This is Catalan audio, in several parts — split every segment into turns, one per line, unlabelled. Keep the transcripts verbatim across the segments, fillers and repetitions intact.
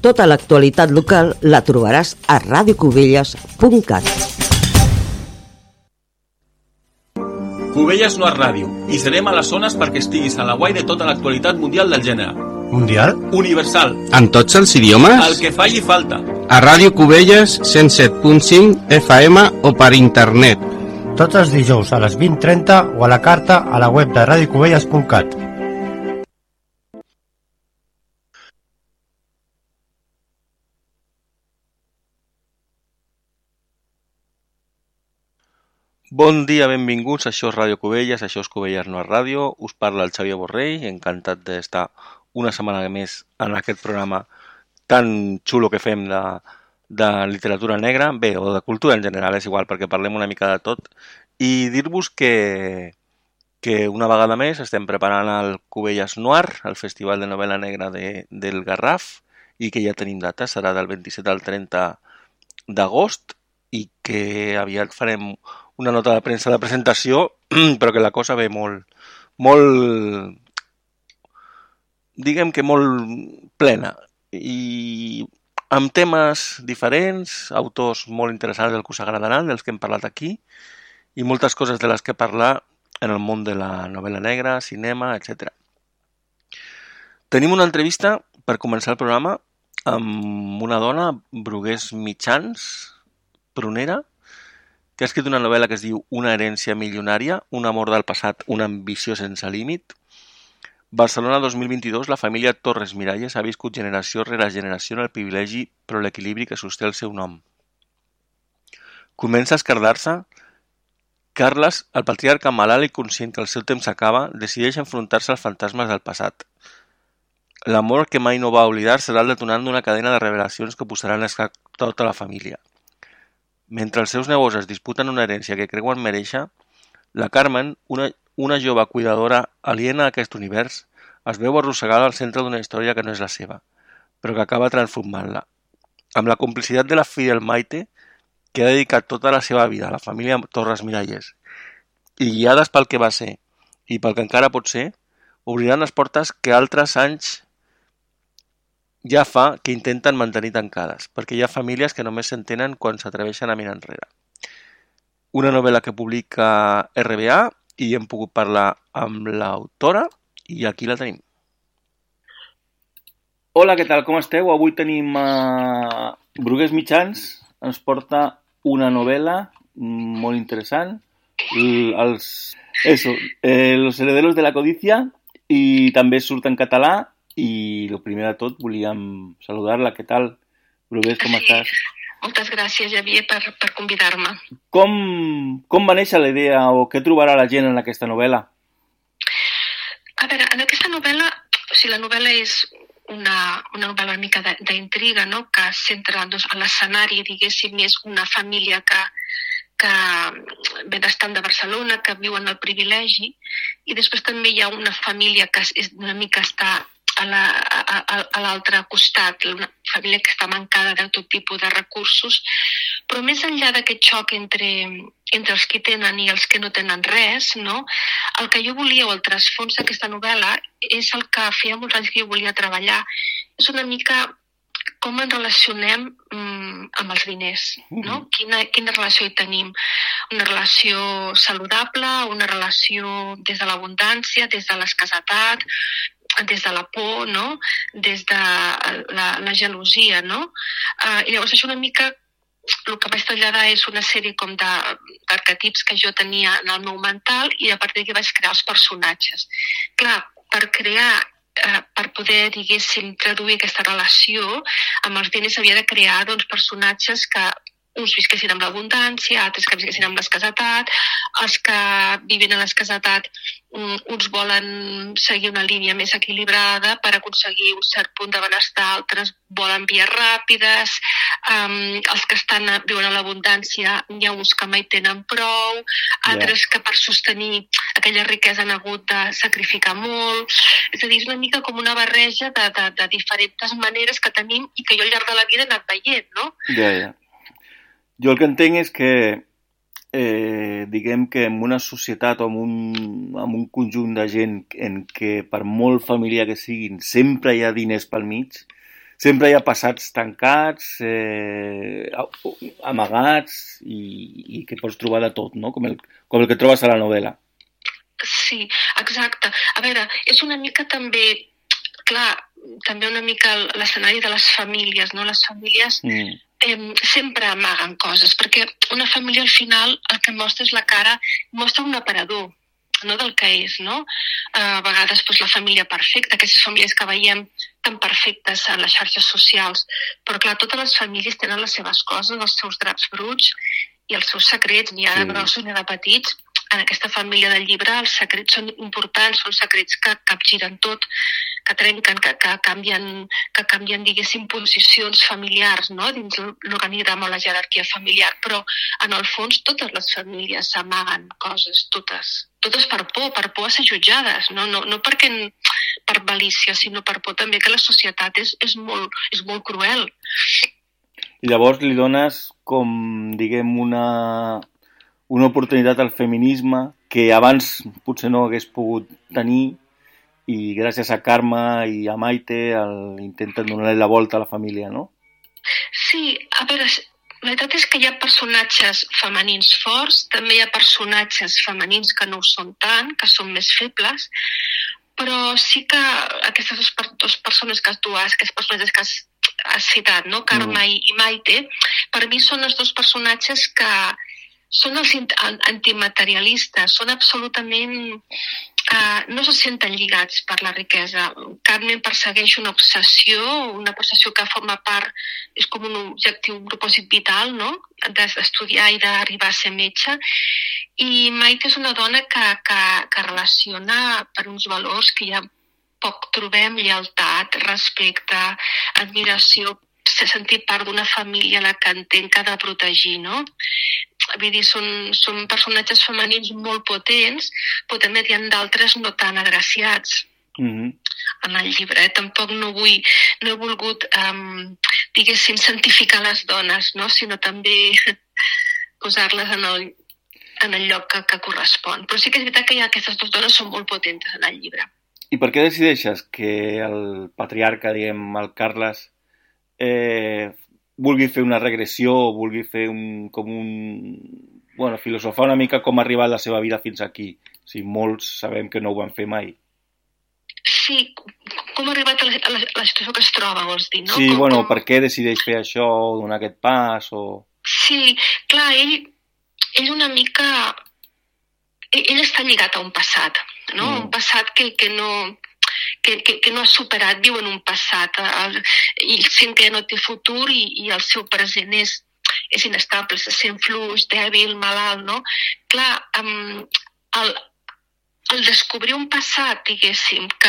Tota l'actualitat local la trobaràs a radio cubelles punt cat.
Cubelles no és ràdio, i serem a les zones perquè estiguis a la guai de tota l'actualitat mundial del gènere.
Mundial?
Universal.
En tots els idiomes?
El que falli falta.
A Ràdio Cubelles cent set punt cinc F M o per internet.
Tots els dijous a les vint trenta o a la carta a la web de radio cubelles punt cat.
Bon dia, benvinguts, això és Ràdio Cubelles, això és Cubelles no és ràdio, us parla el Xavier Borrell, encantat d'estar una setmana més en aquest programa tan xulo que fem de, de literatura negra, bé, o de cultura en general, és igual, perquè parlem una mica de tot, i dir-vos que, que una vegada més estem preparant el Cubelles Noir, el Festival de Novel·la Negra de, del Garraf, i que ja tenim data, serà del vint-i-set al trenta d'agost, i que aviat farem una nota de premsa de presentació, però que la cosa ve molt, molt, diguem que molt plena, i amb temes diferents, autors molt interessants del que us agradaran, dels que hem parlat aquí, i moltes coses de les que parlar en el món de la novel·la negra, cinema, etcètera. Tenim una entrevista, per començar el programa, amb una dona, Brugués Mitjans, Prunera, que ha escrit una novel·la que es diu Una herència milionària, un amor del passat, una ambició sense límit. Barcelona dos mil vint-i-dos, la família Torres Miralles ha viscut generació rere generació en el privilegi però l'equilibri que sosté el seu nom. Comença a escardar-se. Carles, el patriarca malalt i conscient que el seu temps s'acaba, decideix enfrontar-se als fantasmes del passat. L'amor que mai no va oblidar serà el detonant d'una cadena de revelacions que posaran a esclat tota la família. Mentre els seus nebos es disputen una herència que creuen mereixer, la Carmen, una, una jove cuidadora aliena a aquest univers, es veu arrossegada al centre d'una història que no és la seva, però que acaba transformant-la. Amb la complicitat de la fidel Maite, que ha dedicat tota la seva vida a la família Torres Miralles, i guiades pel que va ser i pel que encara pot ser, obriran les portes que altres anys ja fa que intenten mantenir tancades, perquè hi ha famílies que només s'entenen quan s'atreveixen a mirar enrere. Una novel·la que publica R B A i hem pogut parlar amb l'autora i aquí la tenim. Hola, què tal? Com esteu? Avui tenim a Brugués Mitjans, ens porta una novel·la molt interessant, els, eso, eh, Los herederos de la codicia, i també surt en català. I el primer de tot volíem saludar-la. Què tal, Brugués, com
sí,
estàs?
Moltes gràcies, Javier, per, per convidar-me.
Com, com va néixer la idea o què trobarà la gent en aquesta novel·la?
A veure, en aquesta novel·la, o sigui, la novel·la és una, una novel·la una mica d'intriga, no?, que es centra doncs, a l'escenari, diguéssim, és una família que, que benestant de Barcelona, que viuen el privilegi, i després també hi ha una família que és una mica està a l'altre costat, una família que està mancada de tot tipus de recursos, però més enllà d'aquest xoc entre, entre els que tenen i els que no tenen res, no? El que jo volia, o el trasfons d'aquesta novel·la, és el que feia molts anys que jo volia treballar. És una mica com ens relacionem mm, amb els diners, no? Quina, quina relació hi tenim? Una relació saludable, una relació des de l'abundància, des de l'escassetat, des de la por, no? Des de la, la gelosia, no? Uh, I llavors això una mica el que vaig traslladar és una sèrie com d'arquetips que jo tenia en el meu mental i a partir d'aquí vaig crear els personatges. Clar, per crear, eh, per poder, diguéssim, traduir aquesta relació amb els diners havia de crear doncs, personatges que uns visquessin amb l'abundància, altres que visquessin amb l'escassetat, els que viven en l'escassetat, uns volen seguir una línia més equilibrada per aconseguir un cert punt de benestar, altres volen vies ràpides, um, els que estan viuen a l'abundància, hi ha uns que mai tenen prou, altres yeah. que per sostenir aquella riquesa han hagut de sacrificar molt, és a dir, és una mica com una barreja de, de, de diferents maneres que tenim i que jo al llarg de la vida he anat veient, no?
Ja, yeah, ja. Yeah. Jo el que entenc és que, eh, diguem que en una societat o en un, en un conjunt de gent en què per molt família que siguin sempre hi ha diners pel mig,
sempre hi ha passats tancats, eh, amagats i, i que pots trobar de tot, no? Com el, com el que trobes a la novel·la.
Sí, exacte. A veure, és una mica també, clar, també una mica l'escenari de les famílies, no? Les famílies mm. eh, sempre amaguen coses, perquè una família al final el que mostra és la cara, mostra un aparador, no, del que és, no? A vegades doncs, la família perfecta, aquestes famílies que veiem tan perfectes a les xarxes socials, però clar, totes les famílies tenen les seves coses, els seus draps bruts i els seus secrets, ni ara sí. grossos ni de petits. En aquesta família del llibre els secrets són importants, són secrets que capgiren tot, que trenquen, que, que canvien, que canvien, diguéssim, posicions familiars, no? Dins l'organigrama o la jerarquia familiar, però en el fons totes les famílies s'amaguen coses, totes. Totes per por, per por a ser jutjades, no, no, no perquè per malícia, sinó per por també que la societat és, és, molt, és molt cruel.
I llavors li dones com, diguem, una... una oportunitat al feminisme que abans potser no hagués pogut tenir i gràcies a Carme i a Maite el, intenten donar-li la volta a la família, no?
Sí, a veure, la veritat és que hi ha personatges femenins forts, també hi ha personatges femenins que no ho són tant, que són més febles, però sí que aquestes dues, dues persones que tu has, aquests personatges que has, has citat, no? Carme mm. i, i Maite, per mi són els dos personatges que són els antimaterialistes, són absolutament... Uh, no se senten lligats per la riquesa. Carmen persegueix una obsessió, una obsessió que forma part, és com un objectiu, un propòsit vital, no? D'estudiar i d'arribar a ser metge. I Maite és una dona que, que, que relaciona per uns valors que ja poc trobem, lleialtat, respecte, admiració, sentir part d'una família la que entén que ha de protegir, no? Vull dir, són, són personatges femenins molt potents, però també hi ha d'altres no tan agraciats mm-hmm. en el llibre. Eh? Tampoc no vull, no he volgut, um, diguéssim, santificar les dones, no? Sinó també posar-les en el, en el lloc que, que correspon. Però sí que és veritat que hi ha aquestes dues dones són molt potentes en el llibre.
I per què decideixes que el patriarca, diguem, el Carles, eh, vulgui fer una regressió o vulgui fer un, com un... Bueno, filosofar una mica com ha arribat la seva vida fins aquí. O sigui, molts sabem que no ho van fer mai.
Sí, com ha arribat a la, a la, a la situació que es troba, vols dir, no?
Sí,
com,
bueno,
com...
per què decideix fer això o donar aquest pas o...
Sí, clar, ell, ell una mica... Ell, ell està lligat a un passat, no? Mm. Un passat que, que no... Que, que, que no ha superat, viu en un passat, el, i sent que ja no té futur i, i el seu present és, és inestable, se sent fluix, dèbil, malalt, no? Clar, um, el, el descobrir un passat, diguéssim, que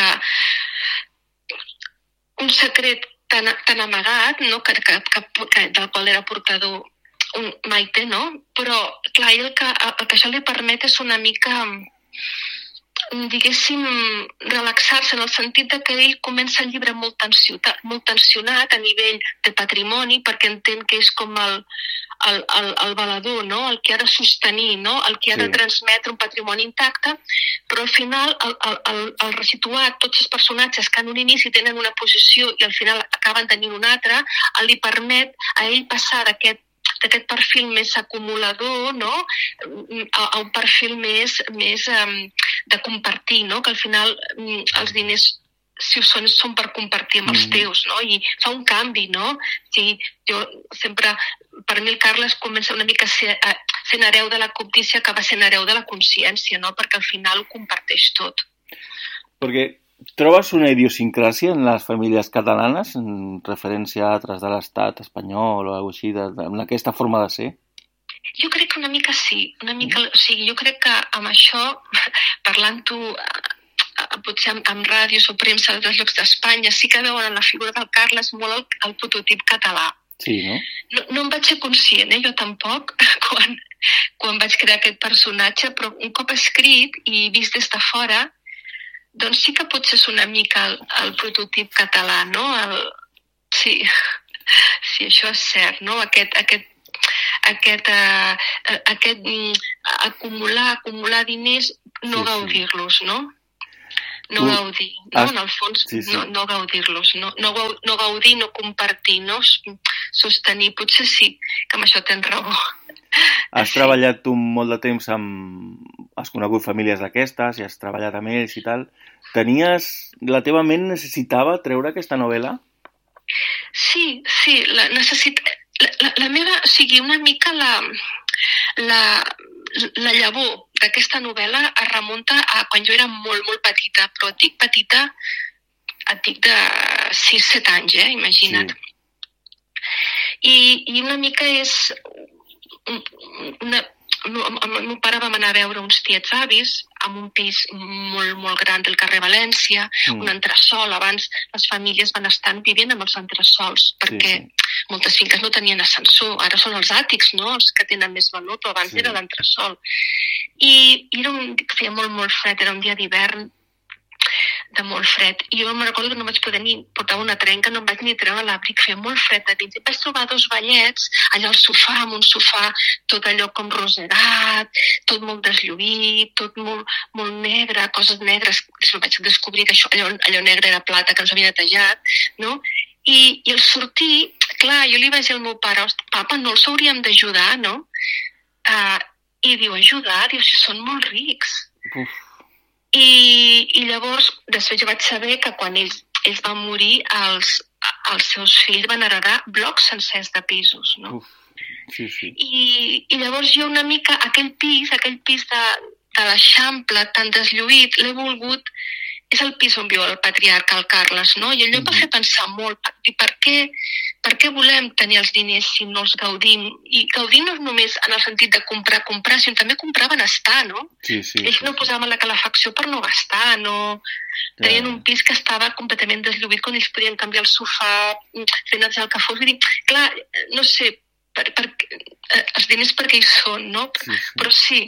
un secret tan, tan amagat, no? que, que, que, que, del qual era portador un Maite, no? Però, clar, el que, el que això li permet és una mica... diguéssim, relaxar-se en el sentit de que ell comença el llibre molt tensionat, molt tensionat a nivell de patrimoni, perquè entén que és com el, el, el, el valedor, no? El que ha de sostenir, no? El que ha sí. de transmetre un patrimoni intacte, però al final el, el, el, el resituar tots els personatges que en un inici tenen una posició i al final acaben tenint una altra, li permet a ell passar d'aquest d'aquest perfil més acumulador, no? a, a un perfil més, més um, de compartir, no? Que al final um, els diners, si ho són, són per compartir amb els teus, no? I fa un canvi, no? O sigui, jo sempre, per mi el Carles comença una mica a ser, a, sent hereu de la cobdícia que va sent hereu de la consciència, no? Perquè al final ho comparteix tot.
Perquè trobes una idiosincràsia en les famílies catalanes en referència a altres de l'estat espanyol o alguna cosa així, de, de, en aquesta forma de ser?
Jo crec que una mica sí. Una mica, o sigui, jo crec que amb això, parlant-ho potser amb, amb ràdios o premsa d'altres llocs d'Espanya, sí que veuen en la figura del Carles molt el, el prototip català.
Sí, no?
No, no em vaig ser conscient, eh, jo tampoc, quan, quan vaig crear aquest personatge, però un cop escrit i vist des de fora, doncs sí que potser és una mica el, el prototip català, no? El, sí, sí, això és cert, no? Aquest, aquest, aquest, uh, aquest uh, acumular, acumular diners, no sí, gaudir-los, no? no
tu
gaudir, no?
has...
En el fons,
sí, sí.
no, no gaudir-los, no, no, no gaudir, no compartir, no sostenir. Potser sí, que amb això tens raó.
Has
sí.
treballat tu molt de temps amb... Has conegut famílies d'aquestes i has treballat amb ells i tal. Tenies... La teva ment necessitava treure aquesta novel·la?
Sí, sí, la necessit... La, la, la meva, o sigui, una mica la, la, la llavor d'aquesta novel·la es remunta a quan jo era molt, molt petita, però et dic petita, et dic de sis set anys, eh? Imagina't. Sí. I, I una mica és... Una, amb el meu pare vam anar a veure uns tiets avis en un pis molt, molt gran del carrer València, mm. un entresòl. Abans les famílies van estar vivint amb els entresòls perquè sí, sí. moltes finques no tenien ascensor. Ara són els àtics, no?, els que tenen més valor, però abans sí. era l'entresòl. I era un, feia molt, molt fred, era un dia d'hivern de molt fred. I jo me'n recordo que no vaig poder ni portar una trenca, no em vaig ni treure l'abric, feia molt fred de dins. I vaig trobar dos vellets allà al sofà, amb un sofà tot allò com rosegat, tot molt deslluït, tot molt, molt negre, coses negres. Després vaig descobrir que això, allò, allò negre era plata, que ens havia netejat, no? I, i al sortir, clar, jo li vaig dir al meu pare, papa, no els hauríem d'ajudar, no? Uh, I diu, ajudar? Diu, si són molt rics. Uf. I, i llavors, després jo vaig saber que quan ells, ells van morir, els, els seus fills van heredar blocs sencers de pisos, no?
Uf, sí, sí.
I, I llavors jo una mica, aquell pis, aquell pis de, de l'Eixample tan deslluït, l'he volgut... És el pis on viu el patriarca, el Carles, no? I allò mm-hmm. va fer pensar molt, i per què, per què volem tenir els diners si no els gaudim? I gaudim no és només en el sentit de comprar, comprar, sinó també comprar benestar, no?
Sí, sí.
Ells no posaven la calefacció per no gastar, no... Tenien un pis que estava completament deslluït, quan ells podien canviar el sofà, fer netejar el que fos. Vull dir, clar, no sé, per, per, els diners perquè hi són, no? Sí, sí. Però sí.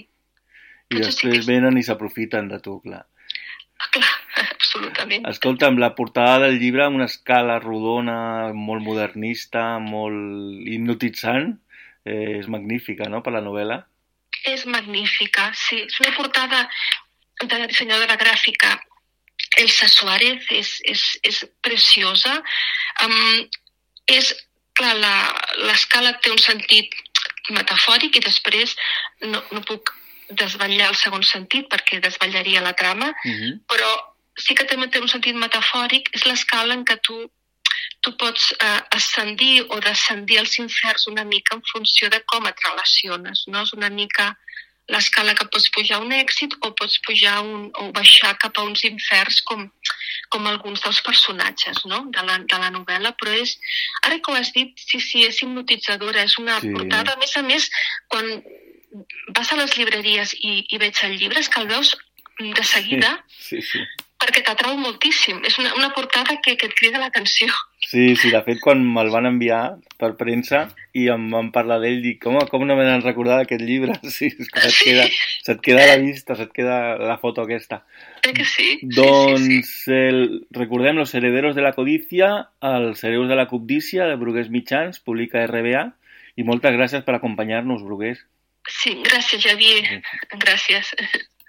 I després sí que... venen i s'aprofiten de tu, clar.
Clar, absolutament.
Escolta, amb la portada del llibre, una escala rodona, molt modernista, molt hipnotitzant, eh, és magnífica, no?, per la novel·la.
És magnífica, sí. És una portada de la dissenyadora gràfica Elsa Suárez, és, és, és preciosa. Um, és, clar, l'escala té un sentit metafòric i després no, no puc desvetllar el segon sentit perquè desvetllaria la trama, uh-huh. però sí que també té un sentit metafòric, és l'escala en què tu, tu pots eh, ascendir o descendir als inferns una mica en funció de com et relaciones, no? És una mica l'escala que pots pujar a un èxit o pots pujar un, o baixar cap a uns inferns com, com alguns dels personatges, no?, de la, de la novel·la, però és, ara que ho has dit, sí, sí, és hipnotitzadora, és una sí. portada, a més a més, quan vas a les llibreries i, i veig el llibre, és que el veus de seguida,
sí, sí, sí.
perquè t'atrau moltíssim. És una, una portada que, que et crida l'atenció.
Sí, sí, de fet, quan me'l van enviar per premsa i em van parlar d'ell, dic, com, com no me n'han recordat aquest llibre? Sí, és que se't queda, se't queda a la vista, se't queda la foto aquesta.
Eh que sí?
Doncs,
sí, sí, sí.
El, recordem, Los herederos de la codícia, Els hereus de la cobdícia, de Brugués Mitjans, publica R B A, i moltes gràcies per acompanyar-nos, Brugués.
Sí, gràcies, Javier. Gràcies.